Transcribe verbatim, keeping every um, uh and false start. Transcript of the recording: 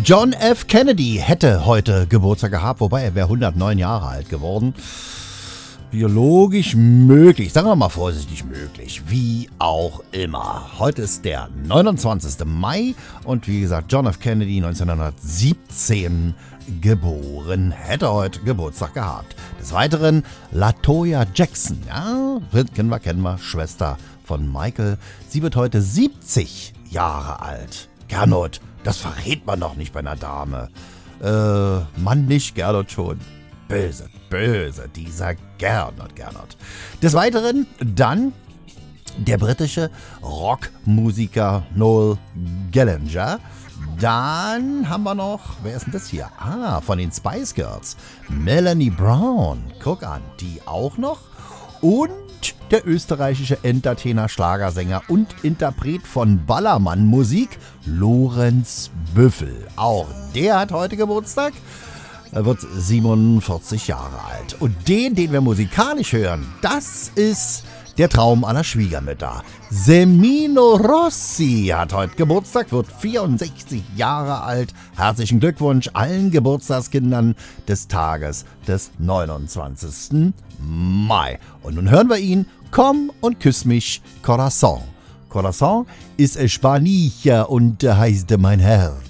John F. Kennedy hätte heute Geburtstag gehabt, wobei er wäre hundertneun Jahre alt geworden. Biologisch möglich, sagen wir mal vorsichtig möglich, wie auch immer. Heute ist der neunundzwanzigster Mai und wie gesagt, John F. Kennedy neunzehnhundertsiebzehn geboren, hätte heute Geburtstag gehabt. Des Weiteren LaToya Jackson, ja, kennen wir, kennen wir, Schwester von Michael. Sie wird heute siebzig Jahre alt. Gernot, das verrät man doch nicht bei einer Dame. Äh, Mann nicht, Gernot schon. Böse, böse, dieser Gernot, Gernot. Des Weiteren dann der britische Rockmusiker Noel Gallagher. Dann haben wir noch, wer ist denn das hier? Ah, von den Spice Girls. Melanie Brown, guck an, die auch noch. Und der österreichische Entertainer, Schlagersänger und Interpret von Ballermann-Musik, Lorenz Büffel. Auch der hat heute Geburtstag. Er wird siebenundvierzig Jahre alt. Und den, den wir musikalisch hören, das ist der Traum aller Schwiegermütter. Semino Rossi hat heute Geburtstag, wird vierundsechzig Jahre alt. Herzlichen Glückwunsch allen Geburtstagskindern des Tages des neunundzwanzigsten Mai. Und nun hören wir ihn. Komm und küss mich, Corazon. Corazon ist Spanier und heißt mein Herz.